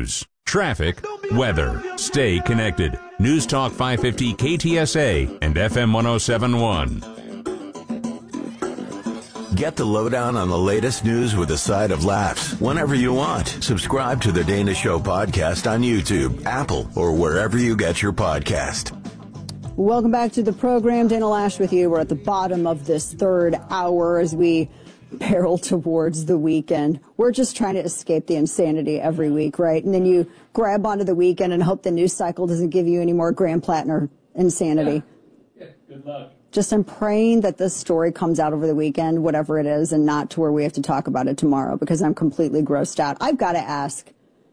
news, traffic, weather. Stay connected. News Talk 550 KTSA and FM 1071. Get the lowdown on the latest news with a side of laughs whenever you want. Subscribe to the Dana Show podcast on YouTube, Apple, or wherever you get your podcast. Welcome back to the program. Dana Loesch with you. We're at the bottom of this third hour as we barrel towards the weekend. We're just trying to escape the insanity every week, right? And then you grab onto the weekend and hope the news cycle doesn't give you any more Graham Plattner insanity. Yeah, good luck. Just I'm praying that this story comes out over the weekend, whatever it is, and not to where we have to talk about it tomorrow, because I'm completely grossed out. I got to ask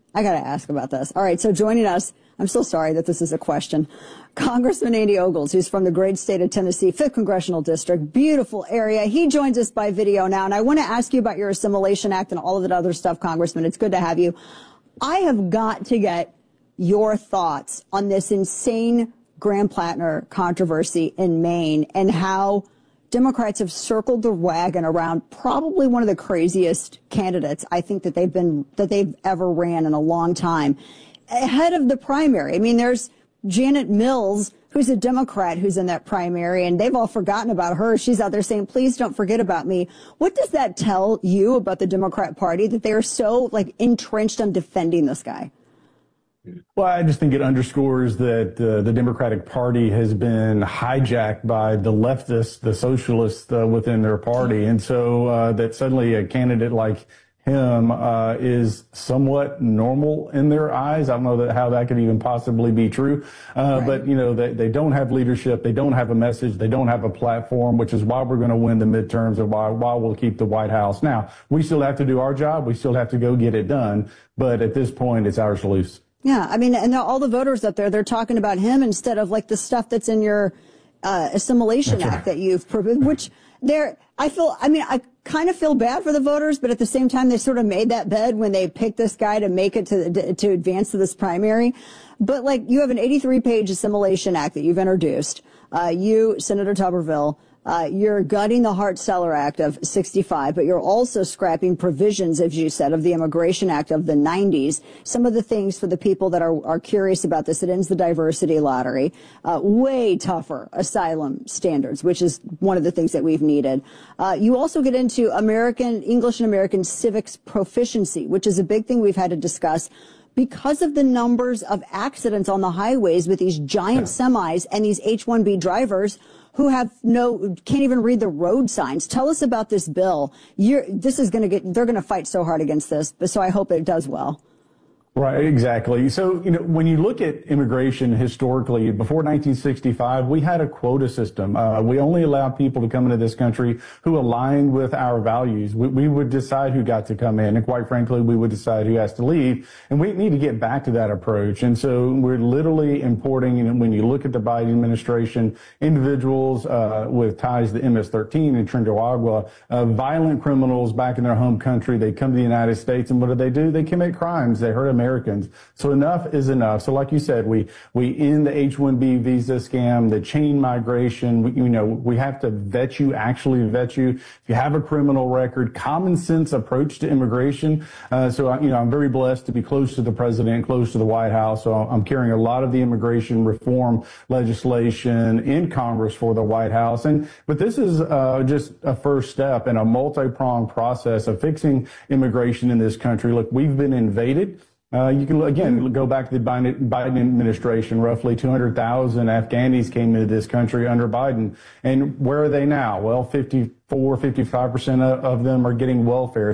about this. All right, so joining us, I'm so sorry that this is a question, Congressman Andy Ogles, who's from the great state of Tennessee, 5th Congressional District, beautiful area. He joins us by video now, and I want to ask you about your Assimilation Act and all of that other stuff, Congressman. It's good to have you. I have got to get your thoughts on this insane Graham Plattner controversy in Maine and how Democrats have circled the wagon around probably one of the craziest candidates I think that they've ever ran in a long time ahead of the primary. I mean, there's Janet Mills, who's a Democrat, who's in that primary, and they've all forgotten about her. She's out there saying, please don't forget about me. What does that tell you about the Democrat Party, that they are so entrenched on defending this guy? Well, I just think it underscores that the Democratic Party has been hijacked by the leftists, the socialists within their party. And so that suddenly a candidate like him is somewhat normal in their eyes. I don't know how that could even possibly be true. Right. But, they don't have leadership. They don't have a message. They don't have a platform, which is why we're going to win the midterms and why we'll keep the White House. Now, we still have to do our job. We still have to go get it done. But at this point, it's ours to lose. Yeah, I mean, and all the voters up there, they're talking about him instead of the stuff that's in your Assimilation Act that you've proposed, which I kind of feel bad for the voters, but at the same time, they sort of made that bed when they picked this guy to make it to advance to this primary. But you have an 83-page Assimilation Act that you've introduced. Senator Tuberville, you're gutting the Hart-Celler Act of 65, but you're also scrapping provisions, as you said, of the Immigration Act of the 90s. Some of the things for the people that are curious about this, it ends the diversity lottery, way tougher asylum standards, which is one of the things that we've needed. You also get into English and American civics proficiency, which is a big thing we've had to discuss because of the numbers of accidents on the highways with these giant semis and these H-1B drivers who can't even read the road signs. Tell us about this bill. They're going to fight so hard against this, but so I hope it does well. Right, exactly. So, when you look at immigration historically, before 1965, we had a quota system. We only allowed people to come into this country who aligned with our values. We would decide who got to come in, and quite frankly, we would decide who has to leave. And we need to get back to that approach. And so we're literally importing, when you look at the Biden administration, individuals with ties to MS-13 and Trinidad Agua, violent criminals back in their home country. They come to the United States, and what do? They commit crimes. They hurt Americans. So enough is enough. So like you said, we end the H-1B visa scam, the chain migration. We have to actually vet you. If you have a criminal record, common sense approach to immigration. I'm very blessed to be close to the president, close to the White House. So I'm carrying a lot of the immigration reform legislation in Congress for the White House. But this is just a first step in a multi-pronged process of fixing immigration in this country. Look, we've been invaded. You can, again, go back to the Biden administration. Roughly 200,000 Afghanis came into this country under Biden. And where are they now? Well, 55% of them are getting welfare.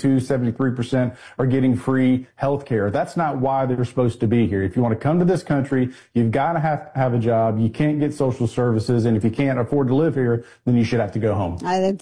73% are getting free health care. That's not why they're supposed to be here. If you want to come to this country, you've got to have a job. You can't get social services. And if you can't afford to live here, then you should have to go home.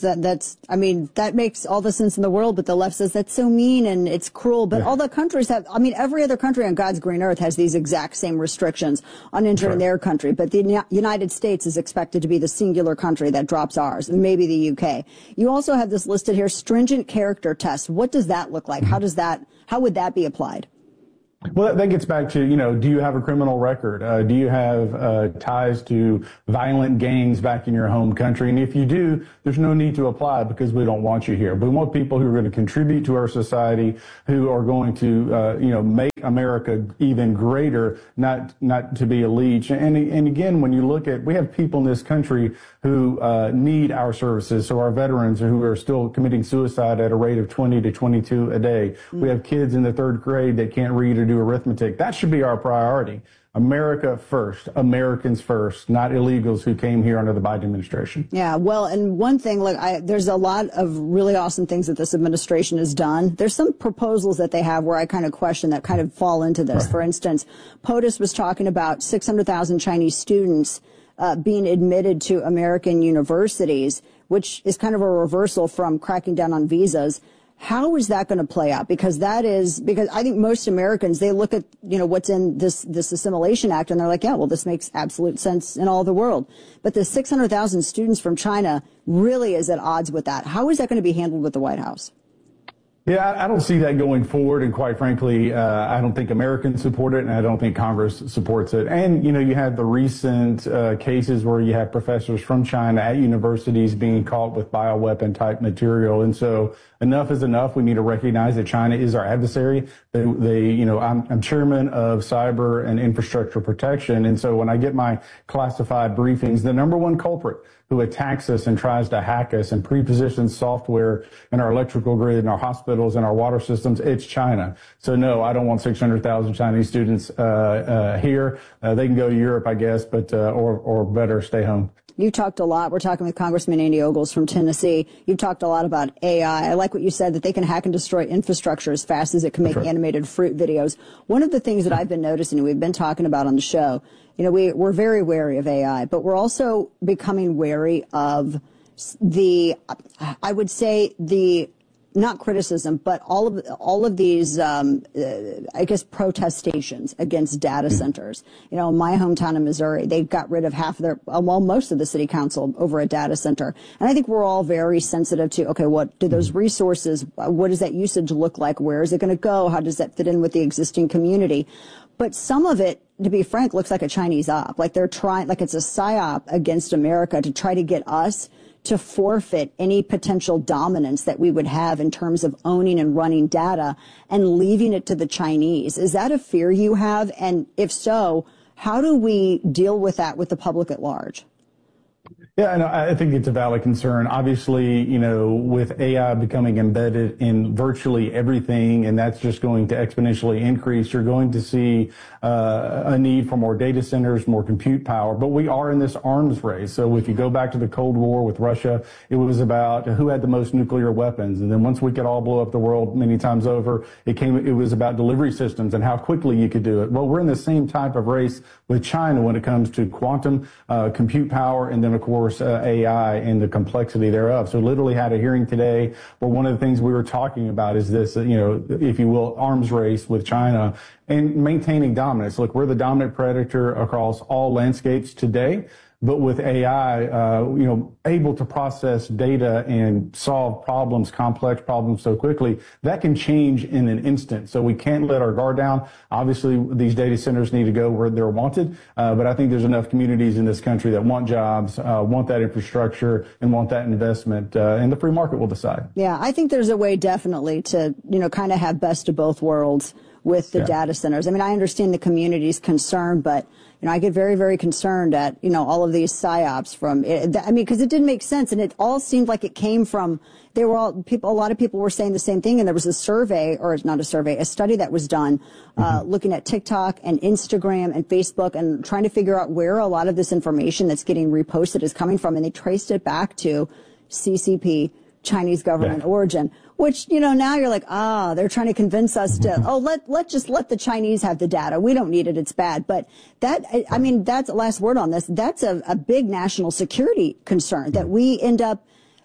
That makes all the sense in the world, but the left says that's so mean and it's cruel. But all the countries every other country on God's green earth has these exact same restrictions on entering their country. But the United States is expected to be the singular country that drops ours, and maybe the UK. You also have this listed here, stringent character test. What does that look like? How would that be applied? Well, that gets back to, do you have a criminal record? Do you have ties to violent gangs back in your home country? And if you do, there's no need to apply because we don't want you here. We want people who are going to contribute to our society, who are going to, make America even greater, not to be a leech. And again, when you look at, we have people in this country who need our services. So our veterans who are still committing suicide at a rate of 20 to 22 a day. We have kids in the third grade that can't read or do arithmetic. That should be our priority. America first, Americans first, not illegals who came here under the Biden administration. Yeah, well, and one thing, there's a lot of really awesome things that this administration has done. There's some proposals that they have where I kind of question that kind of fall into this. Right. For instance, POTUS was talking about 600,000 Chinese students being admitted to American universities, which is kind of a reversal from cracking down on visas. How is that going to play out? Because I think most Americans, they look at, what's in this Assimilation Act and they're like, yeah, well, this makes absolute sense in all the world. But the 600,000 students from China really is at odds with that. How is that going to be handled with the White House? Yeah, I don't see that going forward. And quite frankly, I don't think Americans support it, and I don't think Congress supports it. And, you have the recent cases where you have professors from China at universities being caught with bioweapon type material. And so enough is enough. We need to recognize that China is our adversary. I'm chairman of cyber and infrastructure protection. And so when I get my classified briefings, the number one culprit who attacks us and tries to hack us and pre-positions software in our electrical grid and our hospitals and our water systems, it's China. So no, I don't want 600,000 Chinese students here. They can go to Europe, I guess, but or better stay home. You talked a lot. We're talking with Congressman Andy Ogles from Tennessee. You've talked a lot about AI. I like what you said, that they can hack and destroy infrastructure as fast as it can make animated fruit videos. One of the things that I've been noticing, and we've been talking about on the show, we're very wary of AI, but we're also becoming wary of I would say not criticism, but all of these, I guess, protestations against data centers. In my hometown in Missouri, they got rid of most of the city council over a data center. And I think we're all very sensitive to, okay, what do those resources, what does that usage look like? Where is it going to go? How does that fit in with the existing community? But some of it, to be frank, looks like a Chinese op. Like they're trying, like it's a psyop against America to try to get us to forfeit any potential dominance that we would have in terms of owning and running data and leaving it to the Chinese. Is that a fear you have? And if so, how do we deal with that with the public at large? Yeah, no, I think it's a valid concern. Obviously, with AI becoming embedded in virtually everything, and that's just going to exponentially increase, you're going to see a need for more data centers, more compute power. But we are in this arms race. So if you go back to the Cold War with Russia, it was about who had the most nuclear weapons. And then once we could all blow up the world many times over, it was about delivery systems and how quickly you could do it. Well, we're in the same type of race with China when it comes to quantum compute power, and then, of course, AI and the complexity thereof. So literally had a hearing today where one of the things we were talking about is this, if you will, arms race with China and maintaining dominance. Look, we're the dominant predator across all landscapes today. But with AI, able to process data and solve problems, complex problems so quickly, that can change in an instant. So we can't let our guard down. Obviously, these data centers need to go where they're wanted. But I think there's enough communities in this country that want jobs, want that infrastructure, and want that investment. And the free market will decide. Yeah, I think there's a way definitely to, kind of have best of both worlds with the data centers. I mean, I understand the community's concern, but I get very, very concerned at, all of these psyops from it. I mean, because it didn't make sense, and it all seemed like it came from, a lot of people were saying the same thing, and there was a survey, or not a survey, a study that was done, looking at TikTok and Instagram and Facebook and trying to figure out where a lot of this information that's getting reposted is coming from, and they traced it back to CCP, Chinese government origin, which, now you're like, they're trying to convince us to, let's just let the Chinese have the data. We don't need it. It's bad. But that's the last word on this. That's a big national security concern that we end up,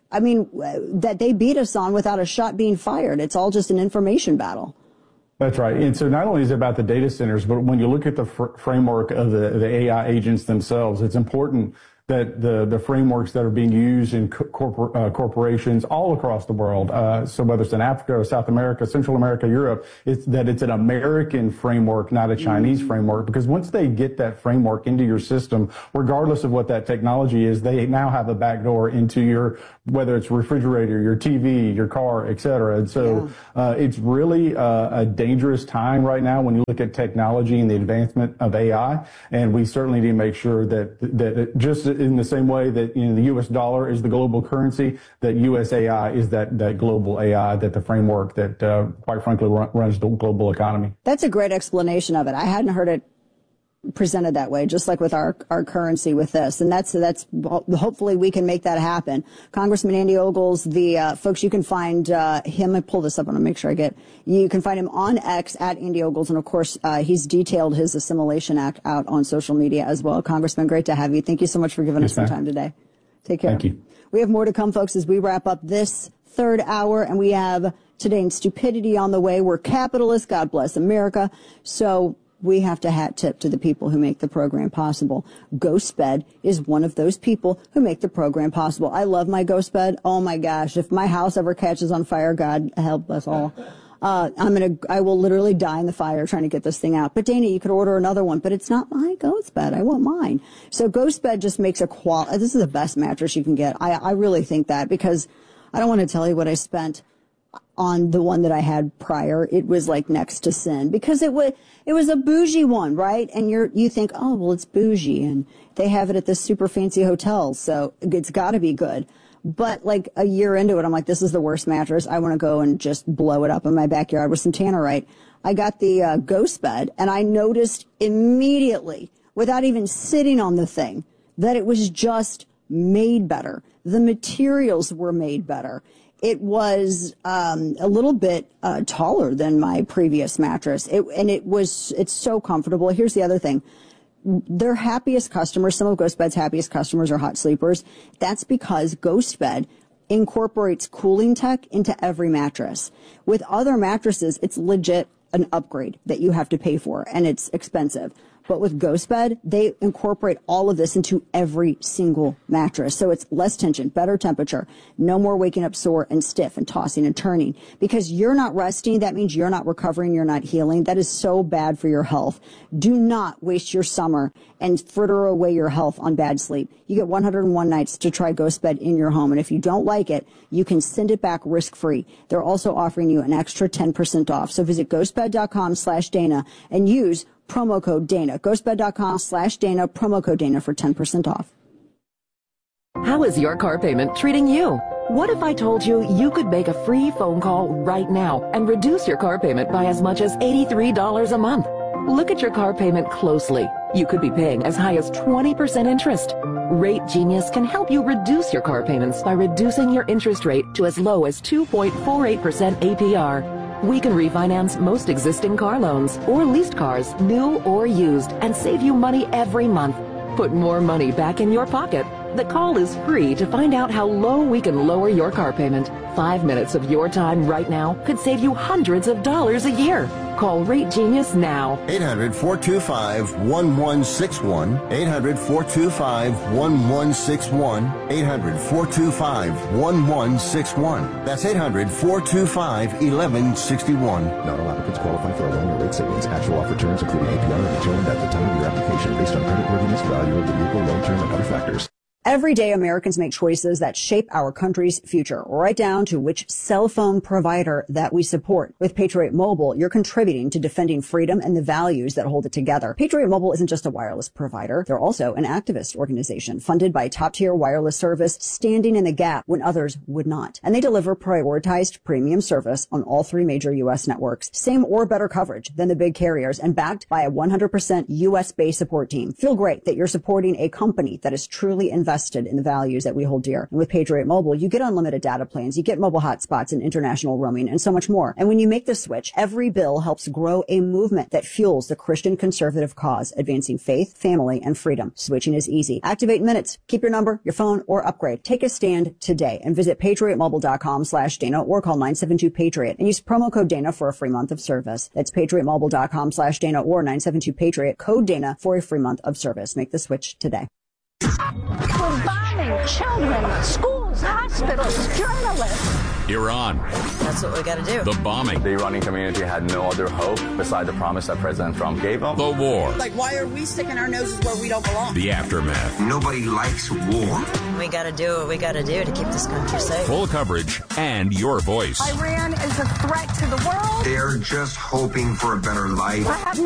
that they beat us on without a shot being fired. It's all just an information battle. That's right. And so not only is it about the data centers, but when you look at the framework of the AI agents themselves, it's important that the frameworks that are being used in corporations all across the world, so whether it's in Africa or South America, Central America, Europe, it's an American framework, not a Chinese framework, because once they get that framework into your system, regardless of what that technology is, they now have a backdoor into your, whether it's refrigerator, your TV, your car, et cetera. And so it's really a dangerous time right now when you look at technology and the advancement of AI. And we certainly need to make sure that just in the same way that the U.S. dollar is the global currency, that U.S. AI is that global AI, that the framework that quite frankly runs the global economy. That's a great explanation of it. I hadn't heard it presented that way, just like with our currency with this. And that's hopefully we can make that happen. Congressman Andy Ogles, the folks, you can find him. I pull this up. I want to make sure you can find him on X at Andy Ogles. And of course, he's detailed his Assimilation Act out on social media as well. Congressman, great to have you. Thank you so much for giving us some time today. Take care. Thank you. We have more to come, folks, as we wrap up this third hour. And we have Today in Stupidity on the way. We're capitalists. God bless America. So we have to hat tip to the people who make the program possible. GhostBed is one of those people who make the program possible. I love my GhostBed. Oh my gosh. If my house ever catches on fire, God help us all. I will literally die in the fire trying to get this thing out. But Dana, you could order another one, but it's not my GhostBed. I want mine. So GhostBed just makes this is the best mattress you can get. I really think that, because I don't want to tell you what I spent on the one that I had prior. It was like next to sin, because it was a bougie one, right? And you think, oh, well, it's bougie and they have it at this super fancy hotel, so it's got to be good. But like a year into it, I'm like, this is the worst mattress. I want to go and just blow it up in my backyard with some Tannerite. I got the GhostBed, and I noticed immediately, without even sitting on the thing, that it was just made better. The materials were made better. It was a little bit taller than my previous mattress. It's so comfortable. Here's the other thing. Their happiest customers, some of GhostBed's happiest customers are hot sleepers. That's because GhostBed incorporates cooling tech into every mattress. With other mattresses, it's legit an upgrade that you have to pay for, and it's expensive. But with GhostBed, they incorporate all of this into every single mattress. So it's less tension, better temperature, no more waking up sore and stiff and tossing and turning. Because you're not resting, that means you're not recovering, you're not healing. That is so bad for your health. Do not waste your summer and fritter away your health on bad sleep. You get 101 nights to try GhostBed in your home. And if you don't like it, you can send it back risk-free. They're also offering you an extra 10% off. So visit ghostbed.com/Dana and use promo code Dana. GhostBed.com/Dana, promo code Dana for 10% off. How is your car payment treating you? What if I told you you could make a free phone call right now and reduce your car payment by as much as $83 a month? Look at your car payment closely. You could be paying as high as 20% interest. Rate Genius can help you reduce your car payments by reducing your interest rate to as low as 2.48% APR. We can refinance most existing car loans or leased cars, new or used, and save you money every month. Put more money back in your pocket. The call is free to find out how low we can lower your car payment. 5 minutes of your time right now could save you hundreds of dollars a year. Call Rate Genius now. 800-425-1161. 800-425-1161. 800-425-1161. That's 800-425-1161. Not all applicants qualify for a loan or rate savings. Actual offer terms, including APR, are determined at the time of your application based on creditworthiness, value of the vehicle, loan term, and other factors. Every day, Americans make choices that shape our country's future, right down to which cell phone provider that we support. With Patriot Mobile, you're contributing to defending freedom and the values that hold it together. Patriot Mobile isn't just a wireless provider. They're also an activist organization funded by a top-tier wireless service, standing in the gap when others would not. And they deliver prioritized premium service on all 3 major U.S. networks. Same or better coverage than the big carriers, and backed by a 100% U.S.-based support team. Feel great that you're supporting a company that is truly invested in the values that we hold dear. And with Patriot Mobile, you get unlimited data plans, you get mobile hotspots and international roaming, and so much more. And when you make the switch, every bill helps grow a movement that fuels the Christian conservative cause, advancing faith, family, and freedom. Switching is easy. Activate in minutes. Keep your number, your phone, or upgrade. Take a stand today and visit patriotmobile.com/Dana or call 972-PATRIOT and use promo code Dana for a free month of service. That's patriotmobile.com/Dana or 972-PATRIOT, code Dana for a free month of service. Make the switch today. We're bombing children, schools, hospitals, journalists. Iran. That's what we got to do. The bombing. The Iranian community had no other hope beside the promise that President Trump gave them. The war. Like, why are we sticking our noses where we don't belong? The aftermath. Nobody likes war. We got to do what we got to do to keep this country safe. Full coverage and your voice. Iran is a threat to the world. They're just hoping for a better life.